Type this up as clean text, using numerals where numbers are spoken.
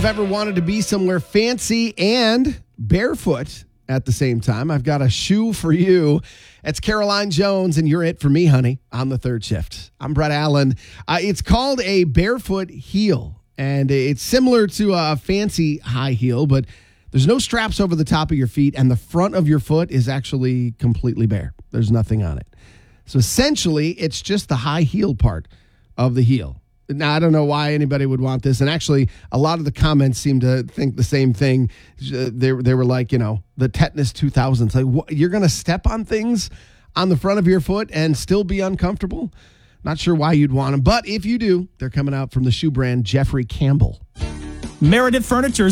If ever wanted to be somewhere fancy and barefoot at the same time, I've got a shoe for you. It's Caroline Jones, and you're it for me, honey, on the third shift. I'm Brett Allen. It's called a barefoot heel, and it's similar to a fancy high heel, but there's no straps over the top of your feet, and the front of your foot is actually completely bare. There's nothing on it. So essentially, it's just the high heel part of the heel. Now, I don't know why anybody would want this. And actually, a lot of the comments seem to think the same thing. They were like, the Tetanus 2000s. Like, what, you're going to step on things on the front of your foot and still be uncomfortable? Not sure why you'd want them. But if you do, they're coming out from the shoe brand Jeffrey Campbell. Meredith Furniture